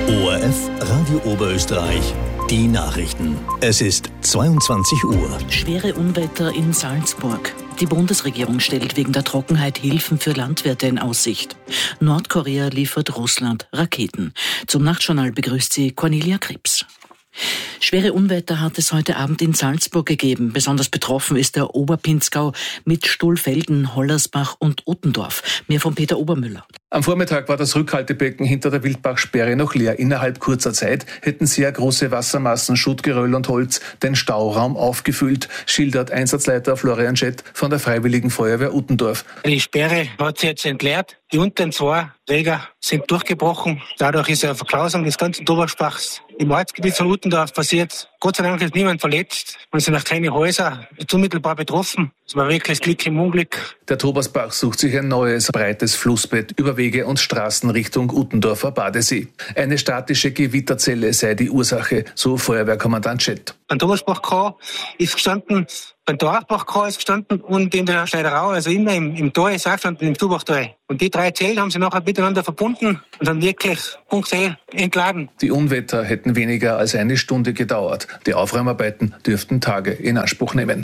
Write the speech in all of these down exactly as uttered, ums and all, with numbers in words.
O R F Radio Oberösterreich, die Nachrichten. Es ist zweiundzwanzig Uhr. Schwere Unwetter in Salzburg. Die Bundesregierung stellt wegen der Trockenheit Hilfen für Landwirte in Aussicht. Nordkorea liefert Russland Raketen. Zum Nachtjournal begrüßt sie Cornelia Krebs. Schwere Unwetter hat es heute Abend in Salzburg gegeben. Besonders betroffen ist der Oberpinzgau mit Stuhlfelden, Hollersbach und Uttendorf. Mehr von Peter Obermüller. Am Vormittag war das Rückhaltebecken hinter der Wildbachsperre noch leer. Innerhalb kurzer Zeit hätten sehr große Wassermassen, Schuttgeröll und Holz den Stauraum aufgefüllt, schildert Einsatzleiter Florian Schett von der Freiwilligen Feuerwehr Uttendorf. Die Sperre hat sich jetzt entleert. Die unteren zwei Träger sind durchgebrochen. Dadurch ist eine Verklausung des ganzen Oberspachs. Im Ortsgebiet von Uttendorf passiert. Gott sei Dank ist niemand verletzt. Es sind auch keine Häuser unmittelbar betroffen. Es war wirklich das Glück im Unglück. Der Tobersbach sucht sich ein neues, breites Flussbett über Wege und Straßen Richtung Uttendorfer Badesee. Eine statische Gewitterzelle sei die Ursache, so Feuerwehrkommandant Schett. Beim Tobersbach ist gestanden, beim Dorfbach ist gestanden und in der Schneiderau, also immer im, im Tal ist auch gestanden, im Tubachtal. Und die drei Zellen haben sie nachher miteinander verbunden und dann wirklich punktuell entladen. Die Unwetter hätten weniger als eine Stunde gedauert. Die Aufräumarbeiten dürften Tage in Anspruch nehmen.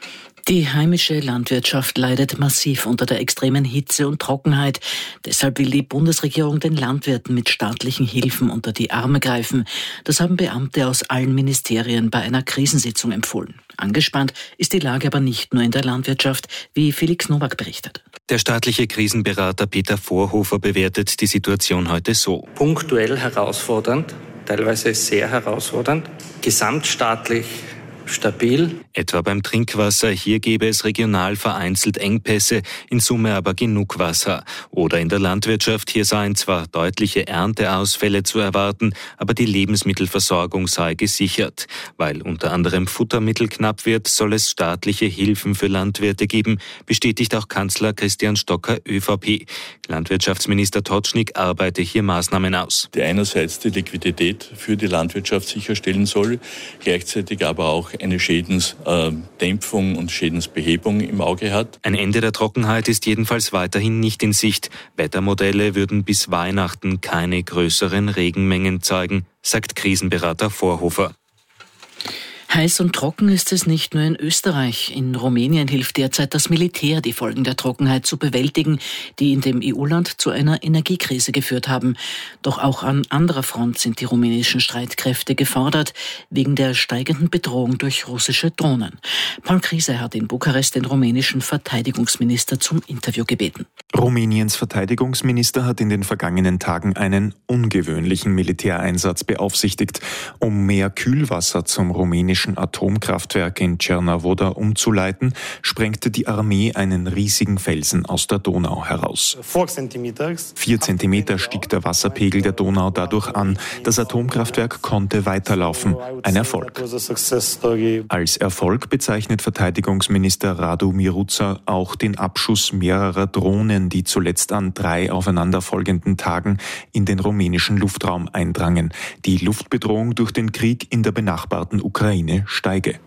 Die heimische Landwirtschaft leidet massiv unter der extremen Hitze und Trockenheit. Deshalb will die Bundesregierung den Landwirten mit staatlichen Hilfen unter die Arme greifen. Das haben Beamte aus allen Ministerien bei einer Krisensitzung empfohlen. Angespannt ist die Lage aber nicht nur in der Landwirtschaft, wie Felix Nowak berichtet. Der staatliche Krisenberater Peter Vorhofer bewertet die Situation heute so. Punktuell herausfordernd, teilweise sehr herausfordernd, gesamtstaatlich stabil. Etwa beim Trinkwasser, hier gäbe es regional vereinzelt Engpässe, in Summe aber genug Wasser. Oder in der Landwirtschaft, hier seien zwar deutliche Ernteausfälle zu erwarten, aber die Lebensmittelversorgung sei gesichert. Weil unter anderem Futtermittel knapp wird, soll es staatliche Hilfen für Landwirte geben, bestätigt auch Kanzler Christian Stocker, ÖVP. Landwirtschaftsminister Totschnig arbeite hier Maßnahmen aus. Die einerseits die Liquidität für die Landwirtschaft sicherstellen soll, gleichzeitig aber auch eine Schädensdämpfung und Schädensbehebung im Auge hat. Ein Ende der Trockenheit ist jedenfalls weiterhin nicht in Sicht. Wettermodelle würden bis Weihnachten keine größeren Regenmengen zeigen, sagt Krisenberater Vorhofer. Heiß und trocken ist es nicht nur in Österreich. In Rumänien hilft derzeit das Militär, die Folgen der Trockenheit zu bewältigen, die in dem E U-Land zu einer Energiekrise geführt haben. Doch auch an anderer Front sind die rumänischen Streitkräfte gefordert, wegen der steigenden Bedrohung durch russische Drohnen. Paul Krise hat in Bukarest den rumänischen Verteidigungsminister zum Interview gebeten. Rumäniens Verteidigungsminister hat in den vergangenen Tagen einen ungewöhnlichen Militäreinsatz beaufsichtigt, um mehr Kühlwasser zum rumänischen Atomkraftwerk in Czernavoda umzuleiten, sprengte die Armee einen riesigen Felsen aus der Donau heraus. Vier Zentimeter stieg der Wasserpegel der Donau dadurch an. Das Atomkraftwerk konnte weiterlaufen. Ein Erfolg. Als Erfolg bezeichnet Verteidigungsminister Radu Miruța auch den Abschuss mehrerer Drohnen, die zuletzt an drei aufeinanderfolgenden Tagen in den rumänischen Luftraum eindrangen. Die Luftbedrohung durch den Krieg in der benachbarten Ukraine steige.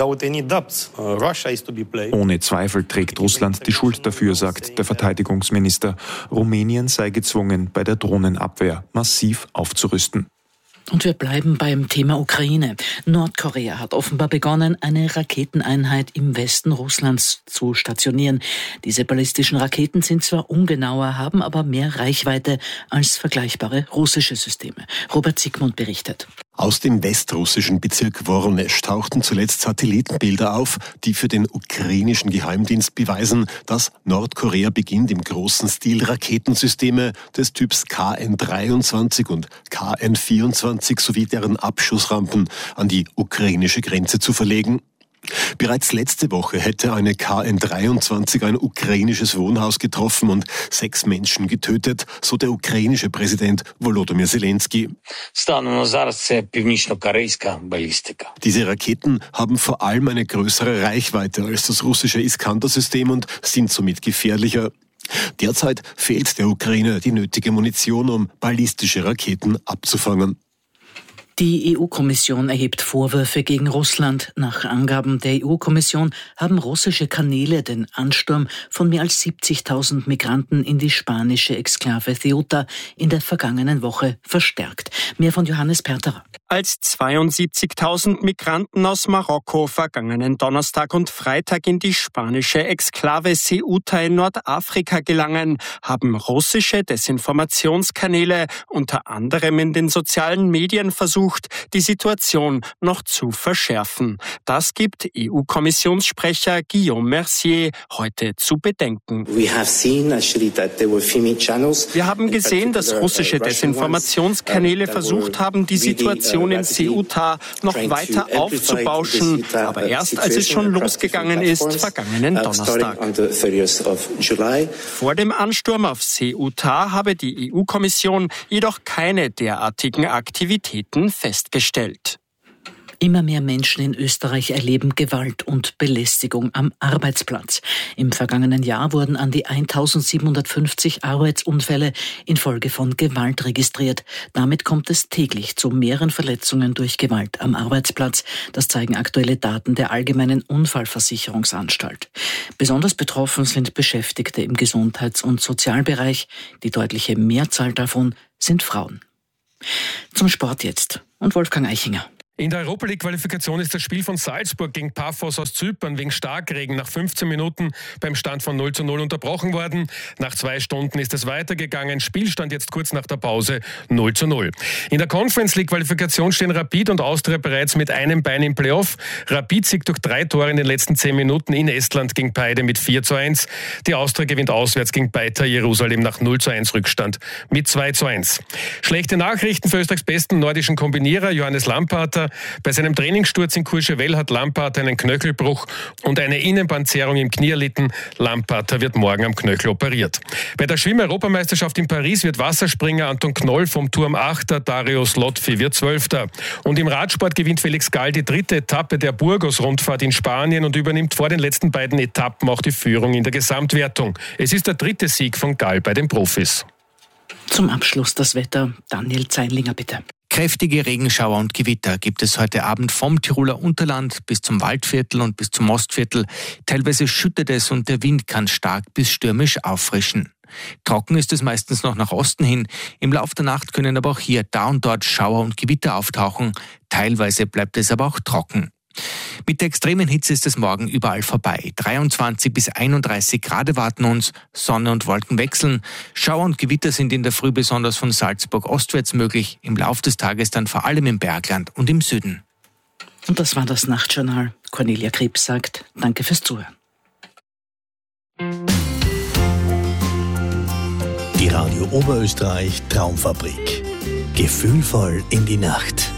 Ohne Zweifel trägt Russland die Schuld dafür, sagt der Verteidigungsminister. Rumänien sei gezwungen, bei der Drohnenabwehr massiv aufzurüsten. Und wir bleiben beim Thema Ukraine. Nordkorea hat offenbar begonnen, eine Raketeneinheit im Westen Russlands zu stationieren. Diese ballistischen Raketen sind zwar ungenauer, haben aber mehr Reichweite als vergleichbare russische Systeme. Robert Siegmund berichtet. Aus dem westrussischen Bezirk Wornesch tauchten zuletzt Satellitenbilder auf, die für den ukrainischen Geheimdienst beweisen, dass Nordkorea beginnt, im großen Stil Raketensysteme des Typs K N dreiundzwanzig und K N vierundzwanzig sowie deren Abschussrampen an die ukrainische Grenze zu verlegen. Bereits letzte Woche hätte eine K N dreiundzwanzig ein ukrainisches Wohnhaus getroffen und sechs Menschen getötet, so der ukrainische Präsident Volodymyr Zelensky. Diese Raketen haben vor allem eine größere Reichweite als das russische Iskander-System und sind somit gefährlicher. Derzeit fehlt der Ukraine die nötige Munition, um ballistische Raketen abzufangen. Die E U-Kommission erhebt Vorwürfe gegen Russland. Nach Angaben der E U-Kommission haben russische Kanäle den Ansturm von mehr als siebzigtausend Migranten in die spanische Exklave Ceuta in der vergangenen Woche verstärkt. Mehr von Johannes Perterer. Als zweiundsiebzigtausend Migranten aus Marokko vergangenen Donnerstag und Freitag in die spanische Exklave Ceuta in Nordafrika gelangen, haben russische Desinformationskanäle unter anderem in den sozialen Medien versucht, die Situation noch zu verschärfen. Das gibt E U-Kommissionssprecher Guillaume Mercier heute zu bedenken. Wir haben gesehen, dass russische Desinformationskanäle versucht haben, die Situation in Ceuta noch weiter aufzubauschen, aber erst als es schon losgegangen ist, vergangenen Donnerstag. Vor dem Ansturm auf Ceuta habe die E U-Kommission jedoch keine derartigen Aktivitäten festgestellt. Immer mehr Menschen in Österreich erleben Gewalt und Belästigung am Arbeitsplatz. Im vergangenen Jahr wurden an die eintausendsiebenhundertfünfzig Arbeitsunfälle infolge von Gewalt registriert. Damit kommt es täglich zu mehreren Verletzungen durch Gewalt am Arbeitsplatz. Das zeigen aktuelle Daten der Allgemeinen Unfallversicherungsanstalt. Besonders betroffen sind Beschäftigte im Gesundheits- und Sozialbereich. Die deutliche Mehrzahl davon sind Frauen. Zum Sport jetzt und Wolfgang Eichinger. In der Europa-League-Qualifikation ist das Spiel von Salzburg gegen Paphos aus Zypern wegen Starkregen nach fünfzehn Minuten beim Stand von null zu null unterbrochen worden. Nach zwei Stunden ist es weitergegangen. Spielstand jetzt kurz nach der Pause null zu null. In der Conference-League-Qualifikation stehen Rapid und Austria bereits mit einem Bein im Playoff. Rapid siegt durch drei Tore in den letzten zehn Minuten in Estland gegen Paide mit vier zu eins. Die Austria gewinnt auswärts gegen Beitar Jerusalem nach null zu eins Rückstand mit zwei zu eins. Schlechte Nachrichten für Österreichs besten nordischen Kombinierer Johannes Lamparter. Bei seinem Trainingssturz in Courchevel hat Lamparter einen Knöchelbruch und eine Innenbandzerrung im Knie erlitten. Lamparter wird morgen am Knöchel operiert. Bei der Schwimm-Europameisterschaft in Paris wird Wasserspringer Anton Knoll vom Turm Achter, Darius Lotfi wird Zwölfter. Und im Radsport gewinnt Felix Gall die dritte Etappe der Burgos-Rundfahrt in Spanien und übernimmt vor den letzten beiden Etappen auch die Führung in der Gesamtwertung. Es ist der dritte Sieg von Gall bei den Profis. Zum Abschluss das Wetter. Daniel Zeinlinger, bitte. Kräftige Regenschauer und Gewitter gibt es heute Abend vom Tiroler Unterland bis zum Waldviertel und bis zum Ostviertel. Teilweise schüttet es und der Wind kann stark bis stürmisch auffrischen. Trocken ist es meistens noch nach Osten hin. Im Lauf der Nacht können aber auch hier da und dort Schauer und Gewitter auftauchen. Teilweise bleibt es aber auch trocken. Mit der extremen Hitze ist es morgen überall vorbei. dreiundzwanzig bis einunddreißig Grad erwarten uns, Sonne und Wolken wechseln. Schauer und Gewitter sind in der Früh besonders von Salzburg ostwärts möglich, im Lauf des Tages dann vor allem im Bergland und im Süden. Und das war das Nachtjournal. Cornelia Krebs sagt, danke fürs Zuhören. Die Radio Oberösterreich Traumfabrik. Gefühlvoll in die Nacht.